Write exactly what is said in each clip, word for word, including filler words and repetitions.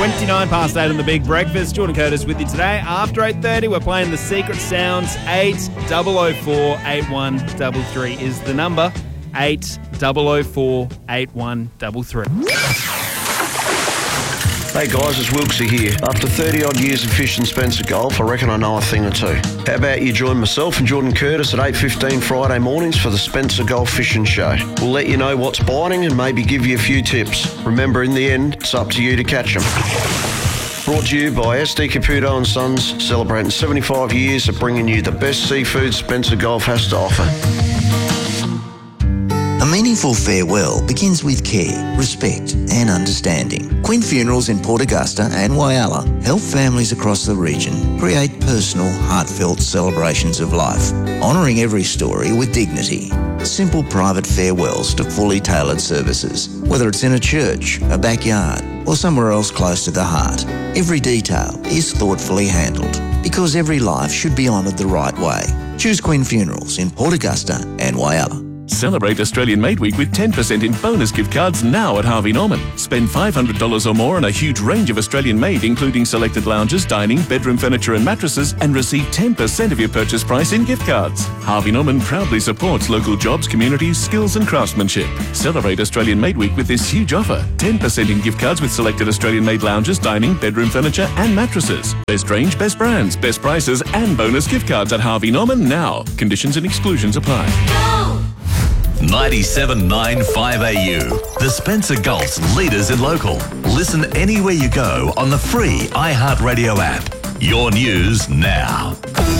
twenty-nine past eight on the Big Breakfast. Jordan Curtis with you today. After eight thirty, we're playing the Secret Sounds. eight oh oh four, eight one three three is the number. eight oh oh four, eight one three three. Hey guys, it's Wilkesy here. After thirty odd years of fishing Spencer Golf, I reckon I know a thing or two. How about you join myself and Jordan Curtis at eight fifteen Friday mornings for the Spencer Golf Fishing Show. We'll let you know what's biting and maybe give you a few tips. Remember, in the end, it's up to you to catch them. Brought to you by S D Caputo and Sons, celebrating seventy-five years of bringing you the best seafood Spencer Golf has to offer. A meaningful farewell begins with care, respect and understanding. Quinn Funerals in Port Augusta and Whyalla help families across the region create personal, heartfelt celebrations of life, honouring every story with dignity. Simple private farewells to fully tailored services, whether it's in a church, a backyard or somewhere else close to the heart. Every detail is thoughtfully handled because every life should be honoured the right way. Choose Quinn Funerals in Port Augusta and Whyalla. Celebrate Australian Made Week with ten percent in bonus gift cards now at Harvey Norman. Spend five hundred dollars or more on a huge range of Australian made, including selected lounges, dining, bedroom furniture and mattresses, and receive ten percent of your purchase price in gift cards. Harvey Norman proudly supports local jobs, communities, skills and craftsmanship. Celebrate Australian Made Week with this huge offer. ten percent in gift cards with selected Australian made lounges, dining, bedroom furniture and mattresses. Best range, best brands, best prices and bonus gift cards at Harvey Norman now. Conditions and exclusions apply. ninety-seven point nine five A U, the Spencer Gulf's leaders in local. Listen anywhere you go on the free iHeartRadio app. Your news now.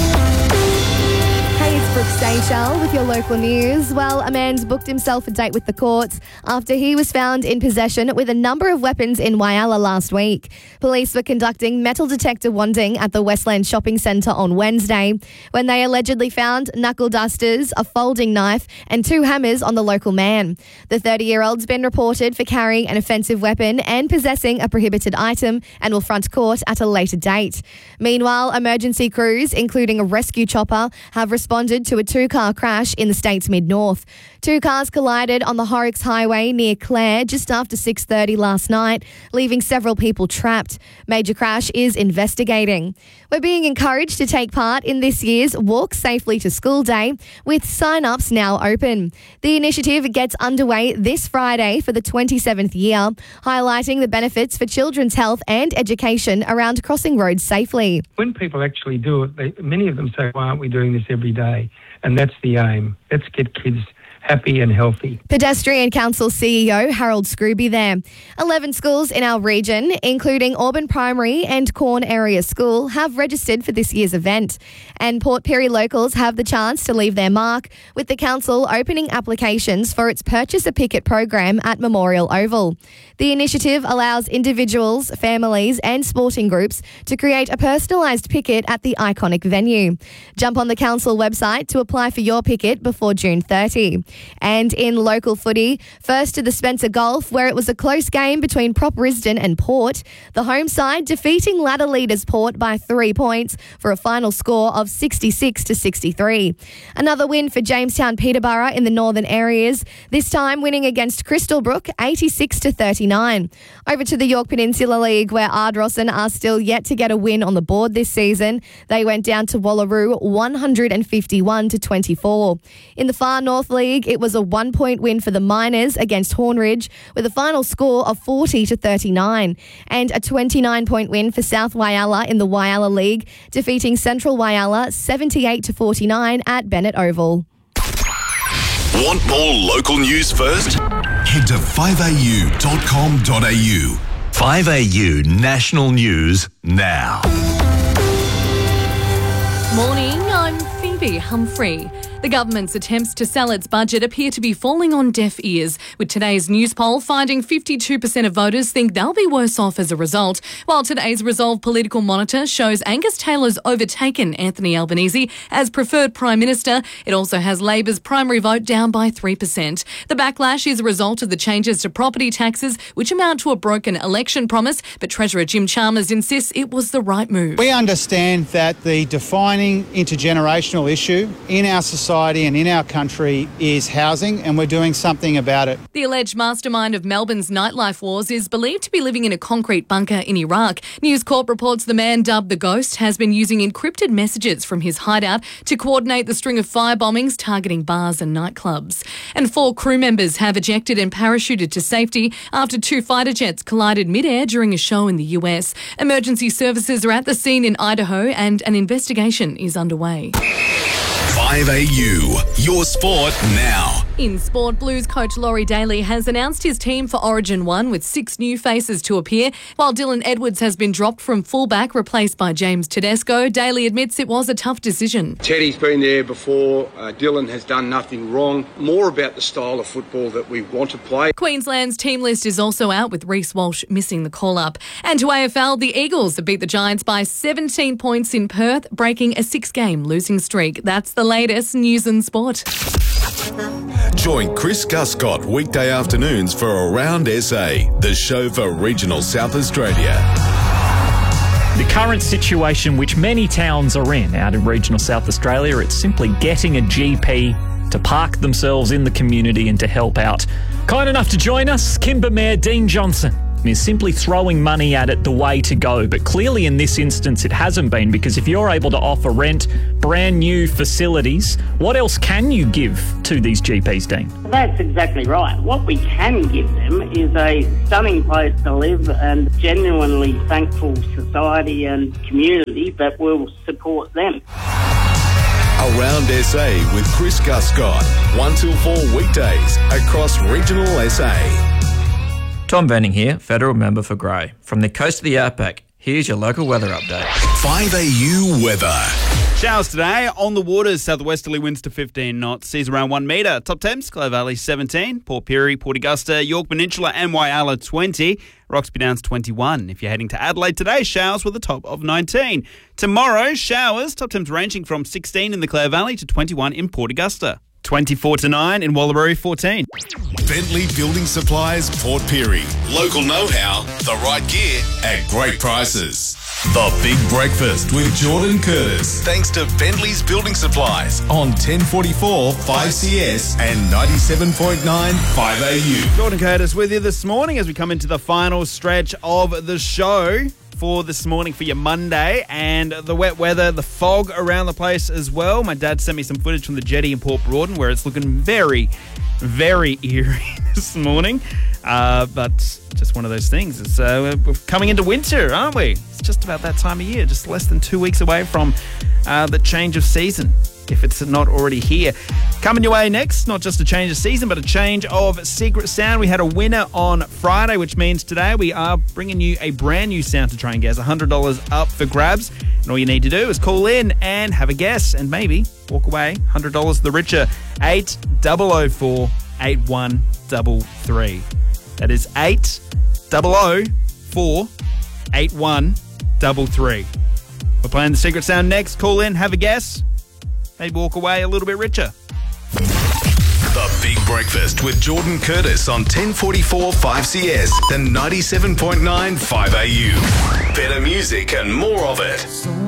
Hey, it's Brooke Seychelles with your local news. Well, a man's booked himself a date with the courts after he was found in possession with a number of weapons in Whyalla last week. Police were conducting metal detector wanding at the Westland Shopping Centre on Wednesday when they allegedly found knuckle dusters, a folding knife and two hammers on the local man. The thirty-year-old's been reported for carrying an offensive weapon and possessing a prohibited item and will front court at a later date. Meanwhile, emergency crews, including a rescue chopper, have responded to a two-car crash in the state's mid-north. Two cars collided on the Horrocks Highway near Clare just after six thirty last night, leaving several people trapped. Major Crash is investigating. We're being encouraged to take part in this year's Walk Safely to School Day, with sign-ups now open. The initiative gets underway this Friday for the twenty-seventh year, highlighting the benefits for children's health and education around crossing roads safely. When people actually do it, they, many of them say, why aren't we doing this every day? And that's the aim. Let's get kids happy and healthy. Pedestrian Council C E O Harold Scrooby there. eleven schools in our region, including Auburn Primary and Corn Area School, have registered for this year's event. And Port Pirie locals have the chance to leave their mark, with the council opening applications for its Purchase a Picket program at Memorial Oval. The initiative allows individuals, families and sporting groups to create a personalised picket at the iconic venue. Jump on the council website to apply for your picket before June thirtieth. And in local footy, first to the Spencer Golf, where it was a close game between Prop Risdon and Port, the home side defeating ladder leaders Port by three points for a final score of sixty-six to sixty-three. Another win for Jamestown Peterborough in the northern areas, this time winning against Crystalbrook eighty-six to thirty-nine. Over to the York Peninsula League, where Ardrossan are still yet to get a win on the board this season. They went down to Wallaroo one fifty-one to twenty-four. In the Far North League, it was a one-point win for the Miners against Hornridge with a final score of forty to thirty-nine, and a twenty-nine point win for South Whyalla in the Whyalla League, defeating Central Whyalla seventy-eight to forty-nine at Bennett Oval. Want more local news first? Head to five a u dot com dot a u. five A U National News now. Morning, I'm Phoebe Humphrey. The government's attempts to sell its budget appear to be falling on deaf ears, with today's news poll finding fifty-two percent of voters think they'll be worse off as a result, while today's Resolve Political Monitor shows Angus Taylor's overtaken Anthony Albanese as preferred Prime Minister. It also has Labor's primary vote down by three percent. The backlash is a result of the changes to property taxes, which amount to a broken election promise, but Treasurer Jim Chalmers insists it was the right move. We understand that the defining intergenerational generational issue in our society and in our country is housing, and we're doing something about it. The alleged mastermind of Melbourne's nightlife wars is believed to be living in a concrete bunker in Iraq. News Corp reports the man dubbed the Ghost has been using encrypted messages from his hideout to coordinate the string of fire bombings targeting bars and nightclubs. And four crew members have ejected and parachuted to safety after two fighter jets collided mid-air during a show in the U S. Emergency services are at the scene in Idaho and an investigation is underway. five A U, your sport now. In sport, Blues coach Laurie Daly has announced his team for Origin one with six new faces to appear. While Dylan Edwards has been dropped from fullback, replaced by James Tedesco, Daly admits it was a tough decision. Teddy's been there before. Uh, Dylan has done nothing wrong. More about the style of football that we want to play. Queensland's team list is also out, with Reece Walsh missing the call-up. And to A F L, the Eagles have beat the Giants by seventeen points in Perth, breaking a six-game losing streak. That's the latest news and sport. Join Chris Guscott weekday afternoons for Around S A, the show for regional South Australia. The current situation which many towns are in out in regional South Australia, it's simply getting a G P to park themselves in the community and to help out. Kind enough to join us, Kimber Mayor Dean Johnson is simply throwing money at it the way to go. But clearly in this instance it hasn't been, because if you're able to offer rent, brand new facilities, what else can you give to these G Ps, Dean? That's exactly right. What we can give them is a stunning place to live and genuinely thankful society and community that will support them. Around S A with Chris Guscott, one till four weekdays across regional S A. Tom Venning here, Federal Member for Grey. From the coast of the outback, here's your local weather update. five A U weather. Showers today on the waters. Southwesterly winds to fifteen knots. Seas around one metre. Top temps, Clare Valley seventeen. Port Pirie, Port Augusta, York Peninsula and Whyalla twenty. Roxby Downs twenty-one. If you're heading to Adelaide today, showers with a top of nineteen. Tomorrow, showers. Top temps ranging from sixteen in the Clare Valley to twenty-one in Port Augusta. twenty-four to nine in Wallaberry fourteen. Bentley Building Supplies, Port Pirie. Local know-how, the right gear at great prices. The Big Breakfast with Jordan Curtis. Thanks to Bentley's Building Supplies on ten forty-four five C S and ninety-seven point nine five A U. Jordan Curtis with you this morning as we come into the final stretch of the show for this morning for your Monday, and the wet weather, the fog around the place as well. My dad sent me some footage from the jetty in Port Broughton where it's looking very, very eerie this morning. Uh, but just one of those things. It's, uh, we're coming into winter, aren't we? It's just about that time of year, just less than two weeks away from uh, the change of season, if it's not already here. Coming your way next, not just a change of season, but a change of secret sound. We had a winner on Friday, which means today we are bringing you a brand new sound to try and guess. one hundred dollars up for grabs. And all you need to do is call in and have a guess and maybe walk away one hundred dollars the richer. eight oh oh four, eight one three three. That is eight oh oh four, eight one three three. We're playing the secret sound next. Call in, have a guess. Maybe walk away a little bit richer. The Big Breakfast with Jordan Curtis on ten forty-four five C S and ninety-seven point nine five A U. Better music and more of it.